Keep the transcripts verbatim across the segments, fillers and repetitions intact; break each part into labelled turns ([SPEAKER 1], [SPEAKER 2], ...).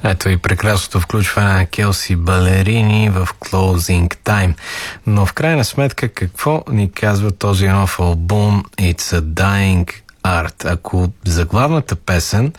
[SPEAKER 1] Ето и прекрасното включване на Келси Балерини в Closing Time. Но в крайна сметка какво ни казва този нов албум It's a Dying Art? Ако заглавната песен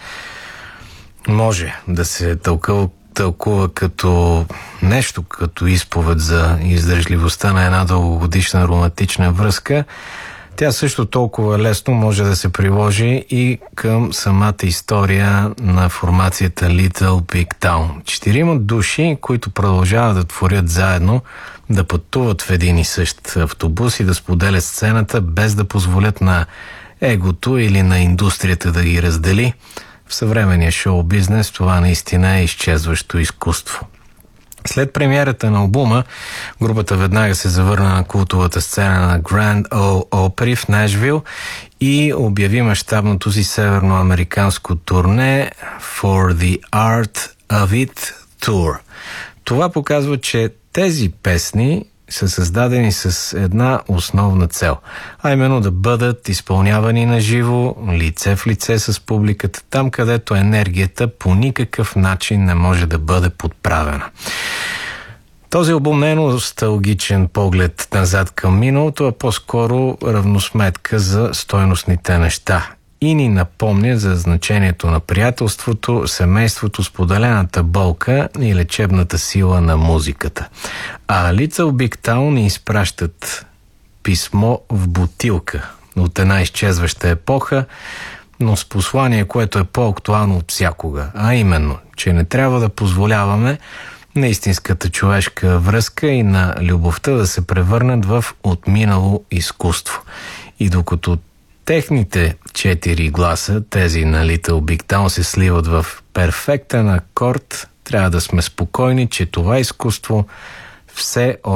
[SPEAKER 1] може да се тълкува, тълкува като нещо, като изповед за издържливостта на една дългогодишна романтична връзка, тя също толкова лесно може да се приложи и към самата история на формацията Little Big Town. Четирима души, които продължават да творят заедно, да пътуват в един и същ автобус и да споделят сцената, без да позволят на егото или на индустрията да ги раздели. В съвременния шоу-бизнес това наистина е изчезващо изкуство. След премиерата на албума, групата веднага се завърна на култовата сцена на Grand Ole Opry в Нешвил и обяви мащабното си северноамериканско турне For the Art of It Tour. Това показва, че тези песни са създадени с една основна цел, а именно да бъдат изпълнявани на живо, лице в лице с публиката, там където енергията по никакъв начин не може да бъде подправена. Този албум не е носталгичен поглед назад към миналото, а по-скоро равносметка за стойностните неща и ни напомня за значението на приятелството, семейството, споделената болка и лечебната сила на музиката. А Little Big Town ни изпращат писмо в бутилка от една изчезваща епоха, но с послание, което е по-актуално от всякога, а именно, че не трябва да позволяваме на истинската човешка връзка и на любовта да се превърнат в отминало изкуство. И докато техните четири гласа, тези на Little Big Town, се сливат в перфектен акорд, трябва да сме спокойни, че това изкуство все